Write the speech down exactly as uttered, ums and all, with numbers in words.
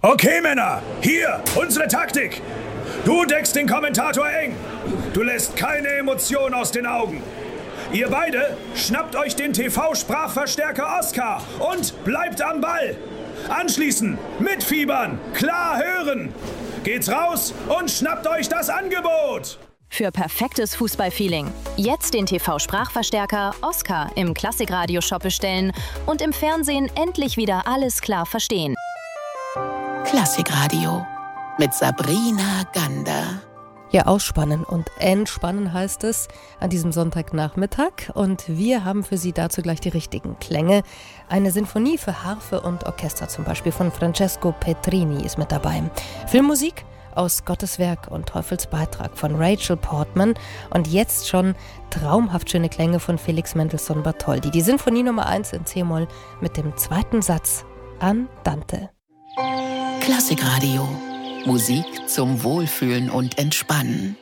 Okay, Männer, hier, unsere Taktik. Du deckst den Kommentator eng. Du lässt keine Emotion aus den Augen. Ihr beide schnappt euch den T V-Sprachverstärker Oscar und bleibt am Ball. Anschließend mitfiebern, klar hören. Geht's raus und schnappt euch das Angebot. Für perfektes Fußballfeeling. Jetzt den T V-Sprachverstärker Oscar im Klassikradio-Shop bestellen und im Fernsehen endlich wieder alles klar verstehen. Klassikradio mit Sabrina Gander. Ja, ausspannen und entspannen heißt es an diesem Sonntagnachmittag. Und wir haben für Sie dazu gleich die richtigen Klänge. Eine Sinfonie für Harfe und Orchester zum Beispiel von Francesco Petrini ist mit dabei. Filmmusik aus Gottes Werk und Teufels Beitrag von Rachel Portman. Und jetzt schon traumhaft schöne Klänge von Felix Mendelssohn Bartholdy. Die Sinfonie Nummer eins in C-Moll mit dem zweiten Satz Andante. Klassikradio. Musik zum Wohlfühlen und Entspannen.